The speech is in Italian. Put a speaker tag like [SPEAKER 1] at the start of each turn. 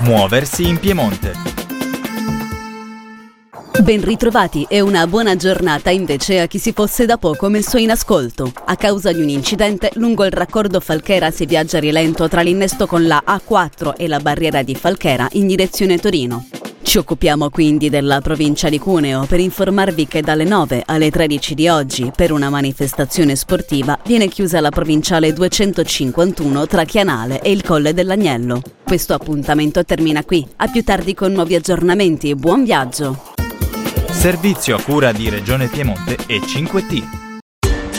[SPEAKER 1] Muoversi in Piemonte.
[SPEAKER 2] Ben ritrovati e una buona giornata invece a chi si fosse da poco messo in ascolto. A causa di un incidente, lungo il raccordo Falchera si viaggia a rilento tra l'innesto con la A4 e la barriera di Falchera in direzione Torino. Ci occupiamo quindi della provincia di Cuneo per informarvi che dalle 9 alle 13 di oggi, per una manifestazione sportiva, viene chiusa la provinciale 251 tra Chianale e il Colle dell'Agnello. Questo appuntamento termina qui. A più tardi con nuovi aggiornamenti. Buon viaggio!
[SPEAKER 1] Servizio a cura di Regione Piemonte e 5T.